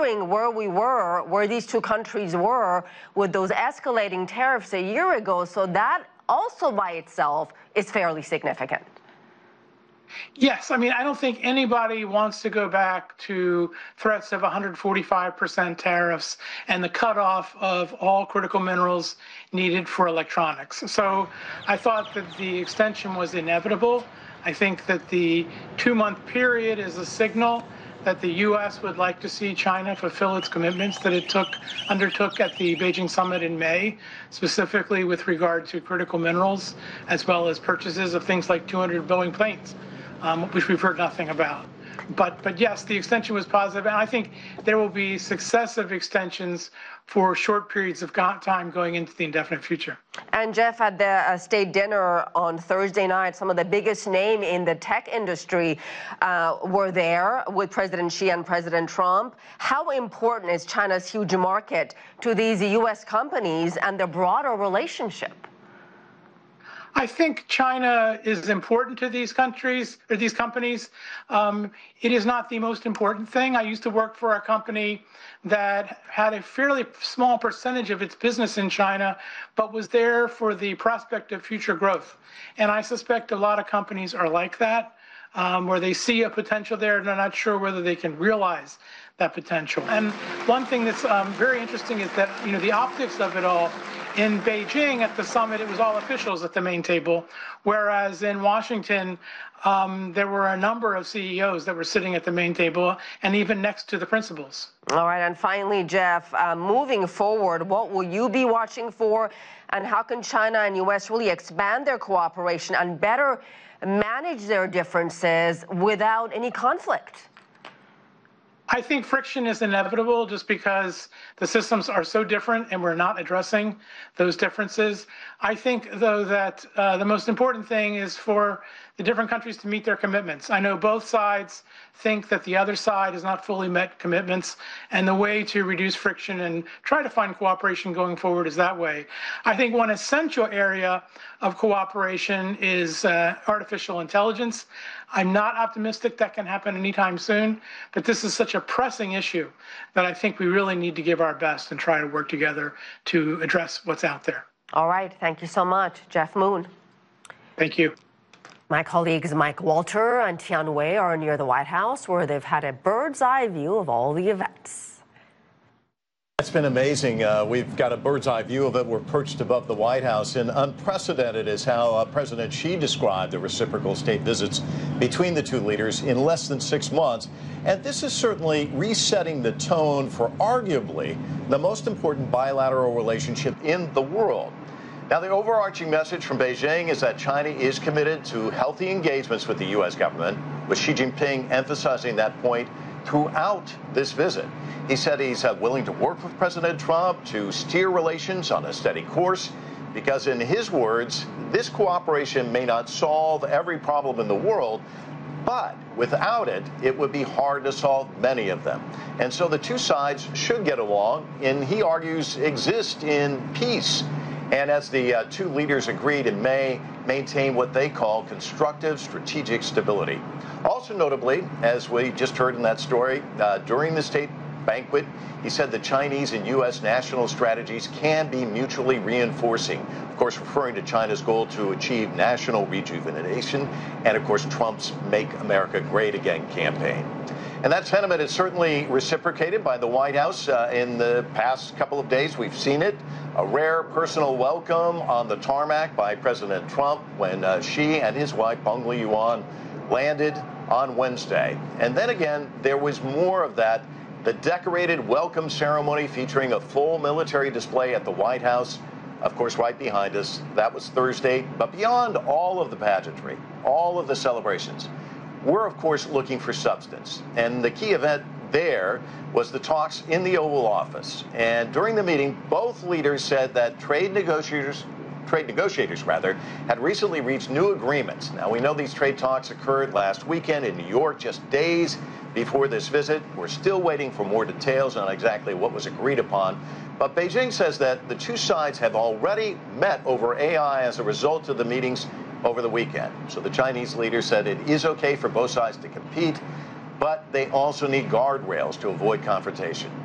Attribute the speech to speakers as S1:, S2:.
S1: knowing where these two countries were with those escalating tariffs a year ago. So that also by itself is fairly significant.
S2: Yes, I mean, I don't think anybody wants to go back to threats of 145% tariffs and the cutoff of all critical minerals needed for electronics. So I thought that the extension was inevitable. I think that the 2-month period is a signal that the U.S. would like to see China fulfill its commitments that it undertook at the Beijing summit in May, specifically with regard to critical minerals, as well as purchases of things like 200 Boeing planes, which we've heard nothing about. But yes, the extension was positive, and I think there will be successive extensions for short periods of time going into the indefinite future.
S1: And Jeff, at the state dinner on Thursday night, some of the biggest names in the tech industry were there with President Xi and President Trump. How important is China's huge market to these U.S. companies and their broader relationship?
S2: I think China is important to these countries or these companies. It is not the most important thing. I used to work for a company that had a fairly small percentage of its business in China, but was there for the prospect of future growth. And I suspect a lot of companies are like that, where they see a potential there and they're not sure whether they can realize that potential. And one thing that's very interesting is that, the optics of it all. In Beijing at the summit, it was all officials at the main table, whereas in Washington, there were a number of CEOs that were sitting at the main table and even next to the principals.
S1: All right, and finally, Jeff, moving forward, what will you be watching for, and how can China and U.S. really expand their cooperation and better manage their differences without any conflict?
S2: I think friction is inevitable just because the systems are so different and we're not addressing those differences. I think, though, that the most important thing is for the different countries to meet their commitments. I know both sides think that the other side has not fully met commitments, and the way to reduce friction and try to find cooperation going forward is that way. I think one essential area of cooperation is artificial intelligence. I'm not optimistic that can happen anytime soon, but this is such a pressing issue that I think we really need to give our best and try to work together to address what's out there.
S1: All right. Thank you so much, Jeff Moon.
S2: Thank you.
S1: My colleagues Mike Walter and Tian Wei are near the White House, where they've had a bird's eye view of all the events.
S3: It's been amazing. We've got a bird's eye view of it. We're perched above the White House, and unprecedented is how President Xi described the reciprocal state visits between the two leaders in less than 6 months. And this is certainly resetting the tone for arguably the most important bilateral relationship in the world. Now, the overarching message from Beijing is that China is committed to healthy engagements with the U.S. government, with Xi Jinping emphasizing that point throughout this visit. He said he's willing to work with President Trump to steer relations on a steady course, because in his words, this cooperation may not solve every problem in the world, but without it, it would be hard to solve many of them. And so the two sides should get along, and he argues exist in peace. And as the two leaders agreed in May, maintain what they call constructive strategic stability. Also notably, as we just heard in that story, during the state banquet, he said the Chinese and U.S. national strategies can be mutually reinforcing, of course referring to China's goal to achieve national rejuvenation and, of course, Trump's Make America Great Again campaign. And that sentiment is certainly reciprocated by the White House. In the past couple of days, we've seen it. A rare personal welcome on the tarmac by President Trump when Xi and his wife, Peng Liyuan, landed on Wednesday. And then again, there was more of that. The decorated welcome ceremony featuring a full military display at the White House, of course, right behind us. That was Thursday. But beyond all of the pageantry, all of the celebrations, we're, of course, looking for substance. And the key event there was the talks in the Oval Office. And during the meeting, both leaders said that trade negotiators had recently reached new agreements. Now, we know these trade talks occurred last weekend in New York, just days before this visit. We're still waiting for more details on exactly what was agreed upon. But Beijing says that the two sides have already met over AI as a result of the meetings over the weekend. So the Chinese leader said it is okay for both sides to compete, but they also need guardrails to avoid confrontation.